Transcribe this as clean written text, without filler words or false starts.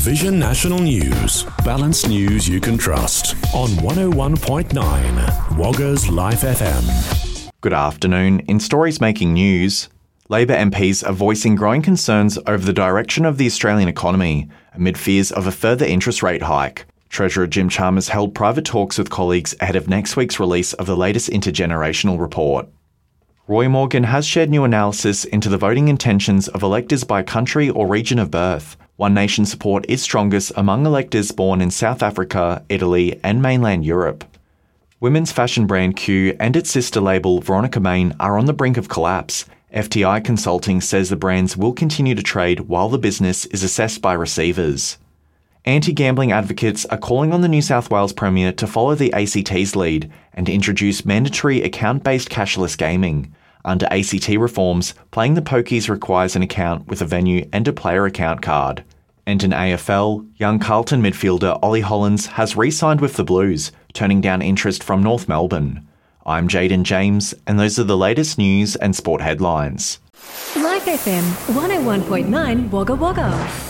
Vision National News. Balanced news you can trust. On 101.9 Wagga's Life FM. Good afternoon. In stories making news, Labor MPs are voicing growing concerns over the direction of the Australian economy amid fears of a further interest rate hike. Treasurer Jim Chalmers held private talks with colleagues ahead of next week's release of the latest intergenerational report. Roy Morgan has shared new analysis into the voting intentions of electors by country or region of birth. One Nation support is strongest among electors born in South Africa, Italy and mainland Europe. Women's fashion brand Q and its sister label Veronica Main are on the brink of collapse. FTI Consulting says the brands will continue to trade while the business is assessed by receivers. Anti-gambling advocates are calling on the New South Wales Premier to follow the ACT's lead and introduce mandatory account-based cashless gaming. Under ACT reforms, playing the pokies requires an account with a venue and a player account card. And in AFL, young Carlton midfielder Ollie Hollands has re-signed with the Blues, turning down interest from North Melbourne. I'm Jaden James, and those are the latest news and sport headlines. Life FM 101.9 Wagga Wagga.